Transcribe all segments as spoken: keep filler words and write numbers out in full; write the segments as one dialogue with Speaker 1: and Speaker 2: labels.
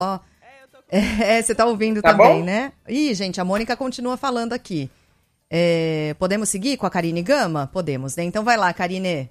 Speaker 1: Ó, é, você tá ouvindo
Speaker 2: Tá
Speaker 1: também,
Speaker 2: bom?
Speaker 1: né? Ih, gente, a Mônica continua falando aqui. É, podemos seguir com a Karine Gama? Podemos, né? Então vai lá, Karine.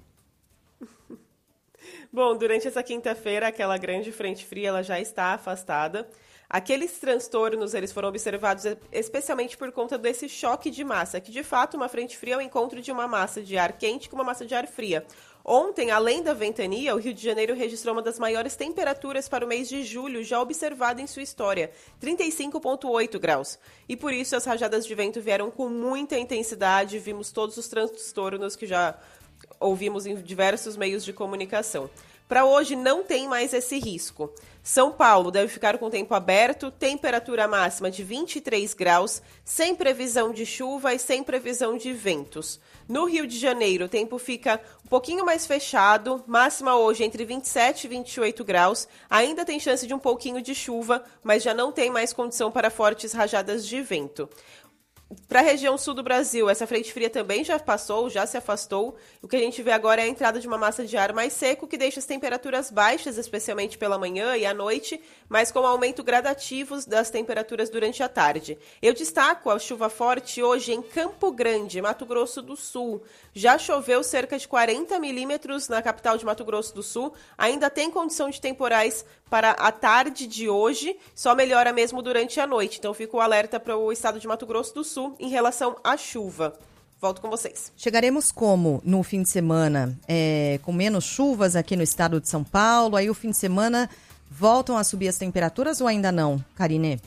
Speaker 3: Bom, durante essa quinta-feira, aquela grande frente fria ela já está afastada. Aqueles transtornos eles foram observados especialmente por conta desse choque de massa, que de fato uma frente fria é o encontro de uma massa de ar quente com uma massa de ar fria. Ontem, além da ventania, o Rio de Janeiro registrou uma das maiores temperaturas para o mês de julho já observada em sua história, trinta e cinco vírgula oito graus. E por isso as rajadas de vento vieram com muita intensidade, vimos todos os transtornos que já ouvimos em diversos meios de comunicação. Para hoje não tem mais esse risco. São Paulo deve ficar com o tempo aberto, temperatura máxima de vinte e três graus, sem previsão de chuva e sem previsão de ventos. No Rio de Janeiro, o tempo fica um pouquinho mais fechado, máxima hoje entre vinte e sete e vinte e oito graus. Ainda tem chance de um pouquinho de chuva, mas já não tem mais condição para fortes rajadas de vento. Para a região sul do Brasil, essa frente fria também já passou, já se afastou. O que a gente vê agora é a entrada de uma massa de ar mais seco, que deixa as temperaturas baixas, especialmente pela manhã e à noite, mas com aumento gradativo das temperaturas durante a tarde. Eu destaco a chuva forte hoje em Campo Grande, Mato Grosso do Sul. Já choveu cerca de quarenta milímetros na capital de Mato Grosso do Sul. Ainda tem condição de temporais para a tarde de hoje, só melhora mesmo durante a noite. Então fica o alerta para o estado de Mato Grosso do Sul em relação à chuva. Volto com vocês.
Speaker 1: Chegaremos como no fim de semana? É, com menos chuvas aqui no estado de São Paulo, aí o fim de semana voltam a subir as temperaturas ou ainda não, Karine?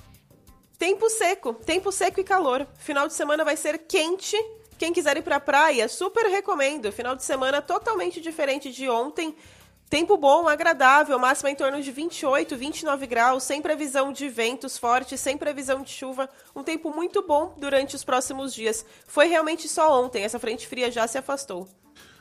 Speaker 3: Tempo seco, tempo seco e calor. Final de semana vai ser quente. Quem quiser ir para a praia, super recomendo. Final de semana totalmente diferente de ontem. Tempo bom, agradável, máxima em torno de vinte e oito, vinte e nove graus, sem previsão de ventos fortes, sem previsão de chuva. Um tempo muito bom durante os próximos dias. Foi realmente só ontem, essa frente fria já se afastou.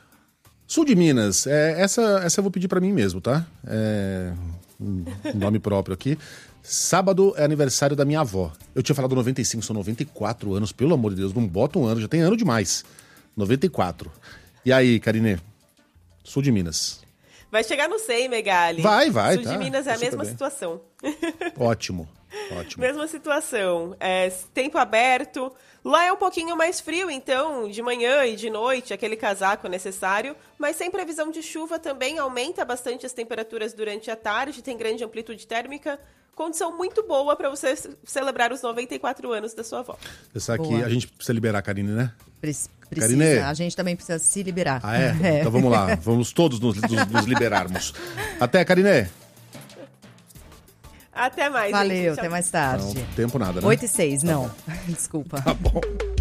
Speaker 4: Sul de Minas, é, essa, essa eu vou pedir pra mim mesmo, tá? É, um nome próprio aqui. Sábado é aniversário da minha avó. Eu tinha falado noventa e cinco, são noventa e quatro anos, pelo amor de Deus, não bota um ano, já tem ano demais. noventa e quatro. E aí, Karine? Sul de Minas.
Speaker 3: Vai chegar no cem, Megali.
Speaker 4: Vai, vai,
Speaker 3: Sul
Speaker 4: tá.
Speaker 3: de Minas é a mesma
Speaker 4: bem.
Speaker 3: situação.
Speaker 4: Ótimo, ótimo.
Speaker 3: Mesma situação. É, tempo aberto. Lá é um pouquinho mais frio, então, de manhã e de noite, aquele casaco necessário. Mas sem previsão de chuva também, aumenta bastante as temperaturas durante a tarde, tem grande amplitude térmica. Condição muito boa para você celebrar os noventa e quatro anos da sua avó.
Speaker 4: Você sabe
Speaker 1: Boa.
Speaker 4: que a gente precisa liberar a Karine, né?
Speaker 1: Precisa.
Speaker 4: Karine.
Speaker 1: A gente também precisa se liberar.
Speaker 4: Ah, é?
Speaker 1: É.
Speaker 4: Então vamos lá, vamos todos nos, nos, nos liberarmos. Até, Karine.
Speaker 3: Até mais,
Speaker 1: Valeu,
Speaker 3: gente. Tchau,
Speaker 1: até mais tarde.
Speaker 4: Não, tempo nada, né?
Speaker 1: oito e seis, não. Desculpa.
Speaker 4: Tá bom.